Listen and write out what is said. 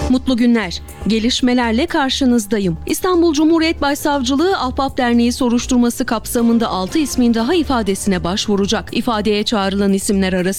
Mutlu günler. Gelişmelerle karşınızdayım. İstanbul Cumhuriyet Başsavcılığı Ahbap Derneği soruşturması kapsamında 6 ismin daha ifadesine başvuracak. İfadeye çağrılan isimler arasında